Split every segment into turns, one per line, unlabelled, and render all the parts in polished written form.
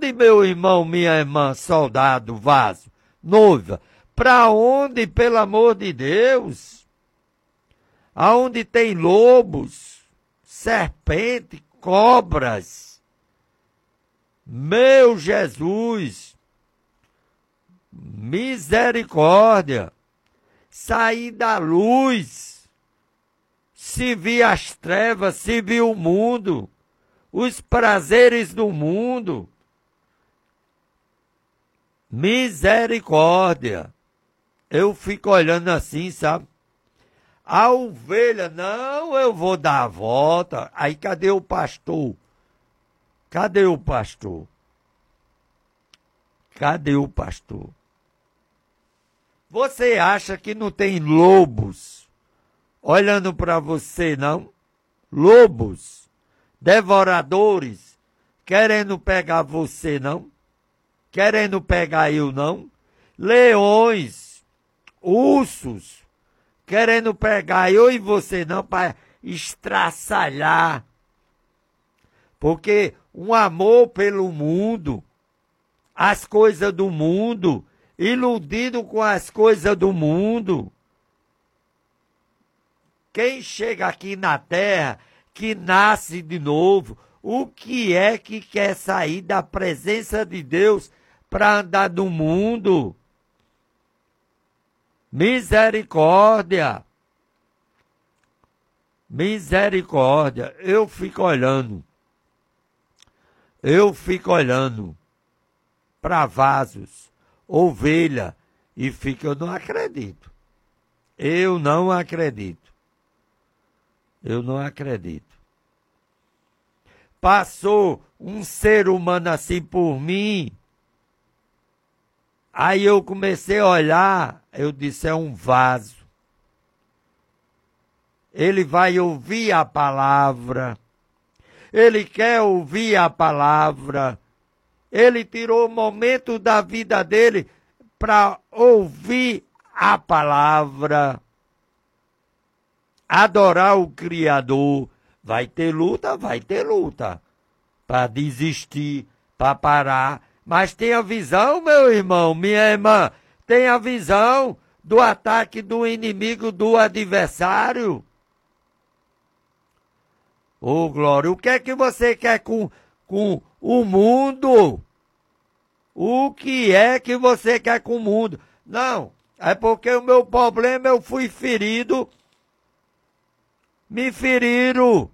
onde, meu irmão, minha irmã, soldado, vaso, noiva? Para onde, pelo amor de Deus? Aonde tem lobos, serpente, cobras. Meu Jesus, misericórdia. Sair da luz, se vir as trevas, se vir o mundo, os prazeres do mundo. Misericórdia. Eu fico olhando assim, sabe? A ovelha, não, eu vou dar a volta. Aí cadê o pastor? Cadê o pastor? Cadê o pastor? Você acha que não tem lobos olhando para você, não? Lobos, devoradores, querendo pegar você, não? Querendo pegar eu, não? Leões, ursos, querendo pegar eu e você, não, para estraçalhar. Porque um amor pelo mundo, as coisas do mundo, iludido com as coisas do mundo. Quem chega aqui na terra, que nasce de novo, o que é que quer sair da presença de Deus para andar no mundo? Misericórdia. Misericórdia. Eu fico olhando para vasos, ovelha, e fico, eu não acredito. Eu não acredito. Eu não acredito. Passou um ser humano assim por mim. Aí eu comecei a olhar, eu disse, é um vaso. Ele vai ouvir a palavra. Ele quer ouvir a palavra. Ele tirou o momento da vida dele para ouvir a palavra. Adorar o Criador. Vai ter luta? Vai ter luta. Para desistir, para parar. Mas tenha visão, meu irmão, minha irmã. Tenha visão do ataque do inimigo, do adversário. Ô, Glória, o que é que você quer com o mundo? O que é que você quer com o mundo? Não, é porque o meu problema, eu fui ferido. Me feriram.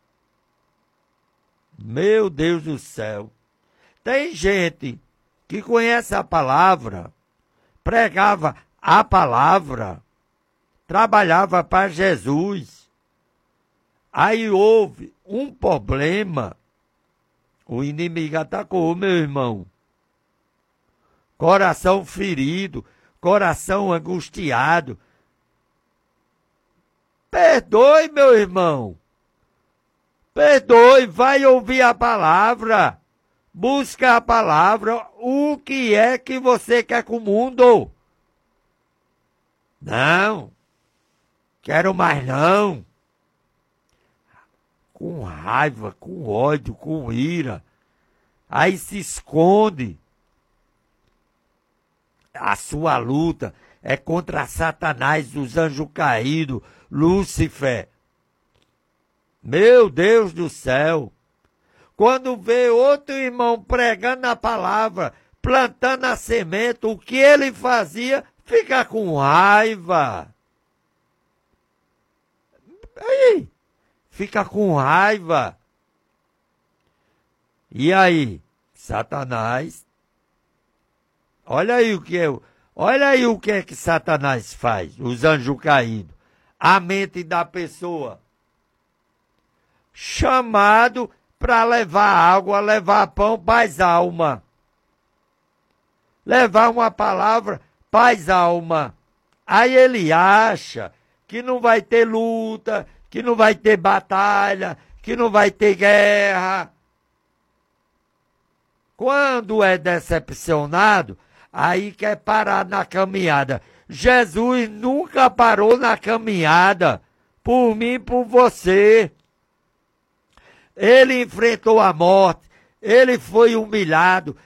Meu Deus do céu. Tem gente que conhece a palavra, pregava a palavra, trabalhava para Jesus. Aí houve um problema, o inimigo atacou, meu irmão. Coração ferido, coração angustiado. Perdoe, meu irmão. Perdoe, vai ouvir a palavra. Busca a palavra. O que é que você quer com o mundo? Não. Quero mais não. Com raiva, com ódio, com ira. Aí se esconde. A sua luta é contra Satanás, os anjos caídos, Lúcifer. Meu Deus do céu. Quando vê outro irmão pregando a palavra, plantando a semente, o que ele fazia, fica com raiva. Aí, fica com raiva. E aí, Satanás, olha aí o que é que Satanás faz, os anjos caídos, a mente da pessoa, chamado para levar água, levar pão para as almas, levar uma palavra para as almas. Aí ele acha que não vai ter luta, que não vai ter batalha, que não vai ter guerra. Quando é decepcionado, aí quer parar na caminhada. Jesus nunca parou na caminhada, por mim e por você. Ele enfrentou a morte, ele foi humilhado,